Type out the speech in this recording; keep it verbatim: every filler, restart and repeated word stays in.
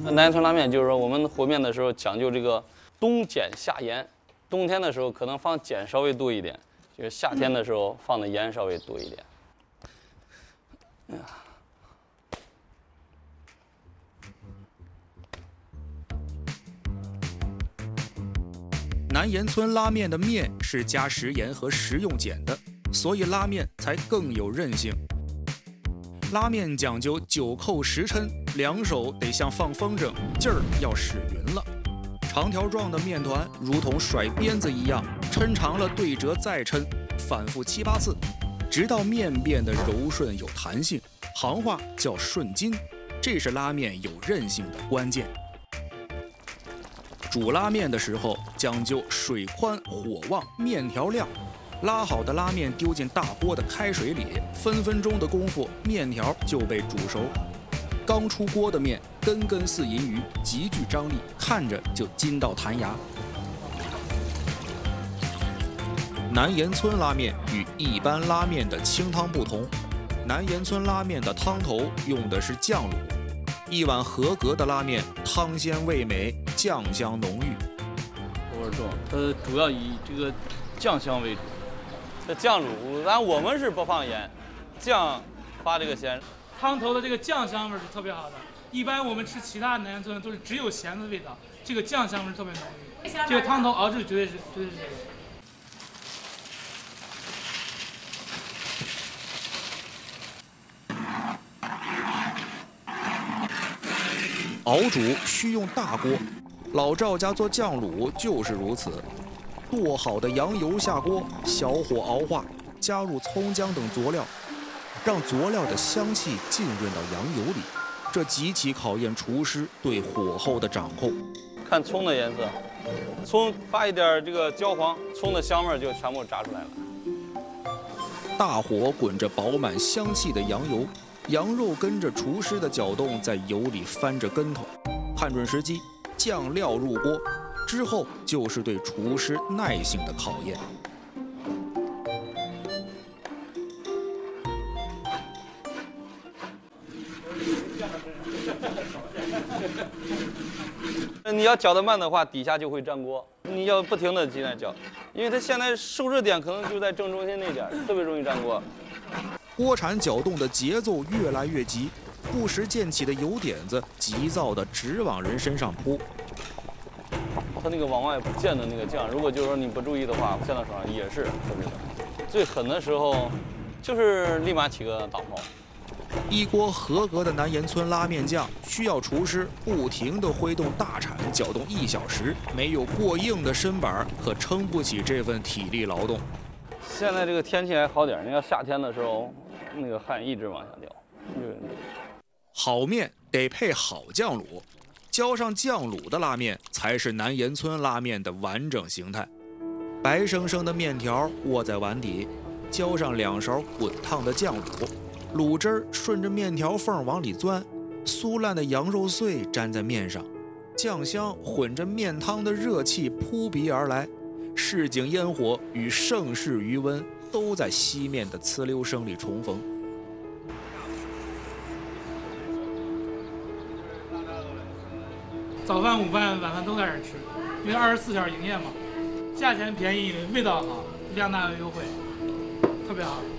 南岩村拉面就是说，我们和面的时候讲究这个冬碱夏盐，冬天的时候可能放碱稍微多一点，就是夏天的时候放的盐稍微多一点。哎呀。 南岩村拉面的面是加食盐和食用碱的，所以拉面才更有韧性。拉面讲究九扣十抻，两手得像放风筝，劲儿要使匀了。长条状的面团如同甩鞭子一样，抻长了对折再抻，反复七八次，直到面变得柔顺有弹性，行话叫顺筋，这是拉面有韧性的关键。 煮拉面的时候讲究水宽、火旺、面条亮。拉好的拉面丢进大锅的开水里，分分钟的功夫，面条就被煮熟。刚出锅的面根根似银鱼，极具张力，看着就筋道弹牙。南岩村拉面与一般拉面的清汤不同，南岩村拉面的汤头用的是酱卤。 一碗合格的拉面，汤鲜味美，酱香浓郁。 口味重，它主要以这个酱香为主。这酱卤，咱我们是不放盐，酱发这个咸。 汤头的这个酱香味是特别好的。一般我们吃其他南岩村都是只有咸的味道，这个酱香味特别浓郁。这个汤头熬制绝对是绝对是这个。 熬煮需用大锅，老赵家做酱卤就是如此。剁好的羊油下锅，小火熬化，加入葱姜等佐料，让佐料的香气浸润到羊油里。这极其考验厨师对火候的掌控。 看葱的颜色，葱发一点这个焦黄，葱的香味就全部炸出来了。 大火滚着饱满香气的羊油。 羊肉跟着厨师的搅动，在油里翻着跟头，看准时机，酱料入锅，之后就是对厨师耐性的考验。 你要搅得慢的话，底下就会粘锅。你要不停地进来搅，因为它现在受热点可能就在正中心那点，特别容易粘锅。 锅铲搅动的节奏越来越急，不时溅起的油点子急躁地直往人身上扑。 它那个往外溅的那个酱，如果就是说你不注意的话，溅到手上也是特别的。最狠的时候，就是立马起个大泡。 一锅合格的南岩村拉面酱需要厨师不停地挥动大铲搅动一小时，没有过硬的身板可撑不起这份体力劳动。 现在这个天气还好点，你要夏天的时候。 那个汗一直往下掉， 好面得配好酱卤，浇上酱卤的拉面才是南岩村拉面的完整形态。白生生的面条卧在碗底，浇上两勺滚烫的酱卤，卤汁儿顺着面条缝往里钻，酥烂的羊肉碎粘在面上，酱香混着面汤的热气扑鼻而来，市井烟火与盛世余温。 都在熄面的呲溜声里重逢。 早饭、午饭、晚饭都在这儿吃，因为二十四小时营业嘛，价钱便宜，味道好，量大又优惠，特别好。